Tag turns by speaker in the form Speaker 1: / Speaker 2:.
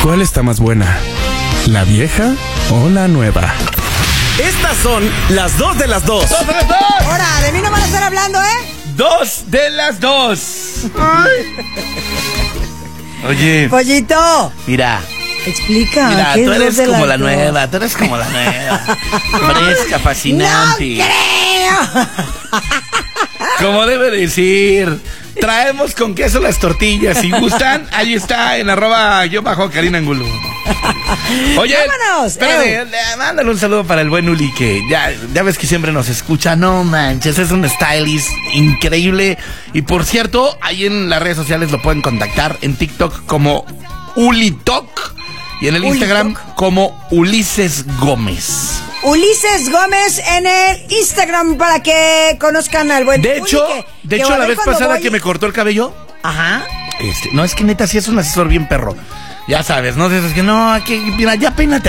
Speaker 1: ¿Cuál está más buena? ¿La vieja o la nueva?
Speaker 2: Estas son las 2 de las 2.
Speaker 3: ¡Dos de las dos!
Speaker 4: Ahora, de mí no van a estar hablando, ¿eh?
Speaker 3: 2 de las 2. Oye,
Speaker 4: Pollito,
Speaker 3: mira,
Speaker 4: explica. ¿qué
Speaker 3: tú
Speaker 4: es
Speaker 3: eres
Speaker 4: dos de
Speaker 3: como
Speaker 4: las
Speaker 3: la
Speaker 4: dos?
Speaker 3: nueva, tú eres como la nueva. Fresca, fascinante.
Speaker 4: ¡No creo!
Speaker 3: Como debe decir. Traemos con queso las tortillas. Si gustan, ahí está en @Karina Angulo. Oye,
Speaker 4: ¡Vámonos!
Speaker 3: espérate, mándale un saludo para el buen Uli, que ya ves que siempre nos escucha. No manches, es un stylist increíble. Y por cierto, ahí en las redes sociales lo pueden contactar en TikTok como UliTok y en el Instagram como Ulises Gómez.
Speaker 4: Ulises Gómez en el Instagram para que conozcan al buen
Speaker 3: De hecho,
Speaker 4: Uli,
Speaker 3: la vez pasada que me cortó el cabello,
Speaker 4: Ajá.
Speaker 3: no, es que neta sí es un asesor bien perro. Ya sabes, no es que no, aquí, mira, ya peínate